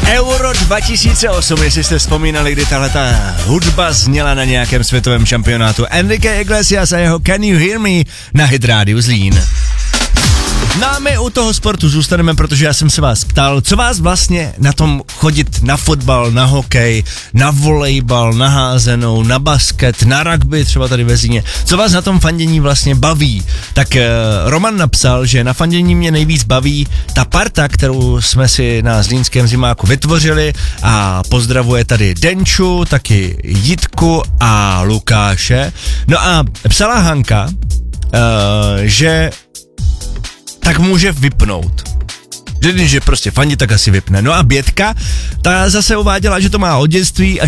Euro 2008, jestli jste vzpomínali, kdy tahleta hudba zněla na nějakém světovém šampionátu. Enrique Iglesias a jeho Can You Hear Me na Hit Radio Zlín. No a my u toho sportu zůstaneme, protože já jsem se vás ptal, co vás vlastně na tom chodit na fotbal, na hokej, na volejbal, na házenou, na basket, na rugby, třeba tady ve Zlíně, co vás na tom fandění vlastně baví. Tak Roman napsal, že na fandění mě nejvíc baví ta parta, kterou jsme si na zlínském zimáku vytvořili, a pozdravuje tady Denču, taky Jitku a Lukáše. No a psala Hanka, že tak může vypnout. Že prostě fandí, tak asi vypne. No a Bětka, ta zase uváděla, že to má od dětství a